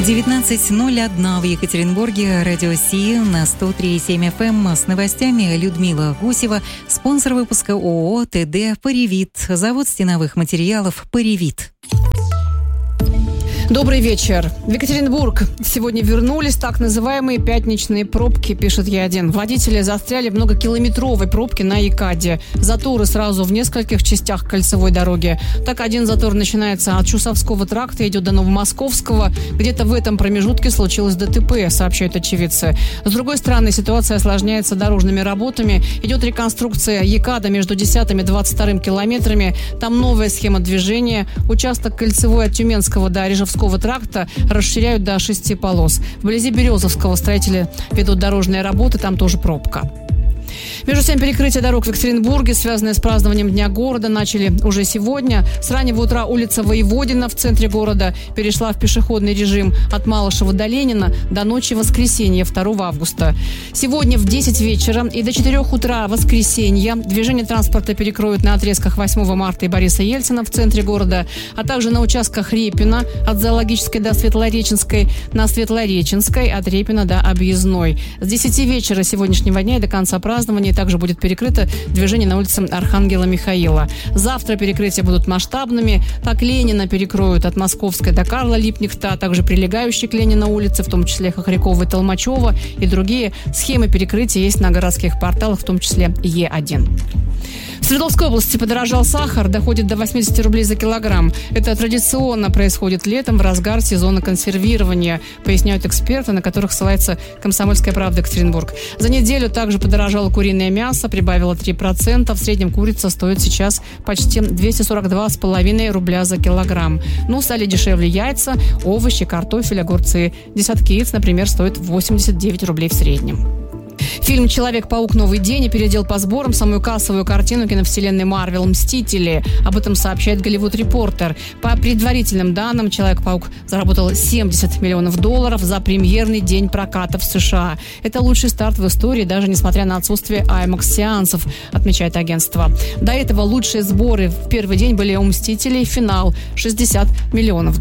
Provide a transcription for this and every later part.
19:01 в Екатеринбурге. Радио Си на 103,7 FM с новостями Людмила Гусева. Спонсор выпуска ООО ТД «Паривит». Завод стеновых материалов «Паривит». Добрый вечер. В Екатеринбург сегодня вернулись так называемые пятничные пробки, пишет Е1. Водители застряли в многокилометровой пробке на ЕКАДе. Заторы сразу в нескольких частях кольцевой дороги. Так, один затор начинается от Чусовского тракта, идет до Новомосковского. Где-то в этом промежутке случилось ДТП, сообщают очевидцы. С другой стороны, ситуация осложняется дорожными работами. Идет реконструкция ЕКАДа между 10 и 22 километрами. Там новая схема движения. Участок кольцевой от Тюменского до Рижевского тракта расширяют до 6 полос. Вблизи Березовского строители ведут дорожные работы, там тоже пробка. Между тем, перекрытие дорог в Екатеринбурге, связанное с празднованием Дня города, начали уже сегодня. С раннего утра улица Воеводина в центре города перешла в пешеходный режим от Малышева до Ленина до ночи воскресенья 2 августа. Сегодня в 10 вечера и до 4 утра воскресенья движение транспорта перекроют на отрезках 8 марта и Бориса Ельцина в центре города, а также на участках Репина от Зоологической до Светлореченской, на Светлореченской от Репина до Объездной. С 10 вечера сегодняшнего дня и до конца празднования также будет перекрыто движение на улице Архангела Михаила. Завтра перекрытия будут масштабными. Так, Ленина перекроют от Московской до Карла Липкнехта, а также прилегающие к Ленина улицы, в том числе Хохрякова и Толмачева, и другие схемы перекрытия есть на городских порталах, в том числе Е1. В Свердловской области подорожал сахар, доходит до 80 рублей за килограмм. Это традиционно происходит летом в разгар сезона консервирования, поясняют эксперты, на которых ссылается «Комсомольская правда» Екатеринбург. За неделю также подорожало куриное мясо, прибавило 3%. В среднем курица стоит сейчас почти 242,5 рубля за килограмм. Ну, стали дешевле яйца, овощи, картофель, огурцы. Десятки яиц, например, стоит 89 рублей в среднем. Фильм «Человек-паук. Новый день» опередил по сборам самую кассовую картину киновселенной Марвел «Мстители». Об этом сообщает Голливуд Репортер. По предварительным данным, «Человек-паук» заработал $70 миллионов за премьерный день проката в США. Это лучший старт в истории, даже несмотря на отсутствие IMAX-сеансов, отмечает агентство. До этого лучшие сборы в первый день были у «Мстителей». Финал – $60 миллионов.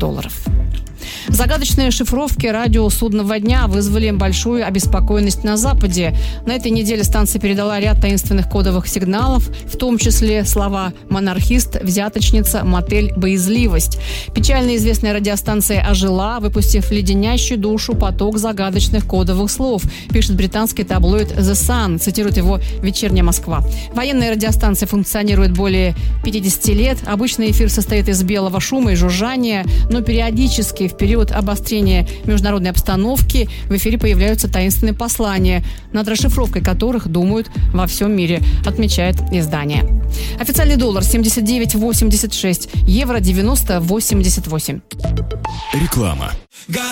Загадочные шифровки радиосудного дня вызвали большую обеспокоенность на Западе. На этой неделе станция передала ряд таинственных кодовых сигналов, в том числе слова «монархист», «взяточница», «мотель», «боязливость». Печально известная радиостанция ожила, выпустив леденящую душу поток загадочных кодовых слов, пишет британский таблоид The Sun, цитирует его «Вечерняя Москва». Военная радиостанция функционирует более 50 лет. Обычно эфир состоит из белого шума и жужжания, но периодически в период обострения международной обстановки в эфире появляются таинственные послания, над расшифровкой которых думают во всем мире, отмечает издание. Официальный доллар 79,86, евро 90,88. Реклама.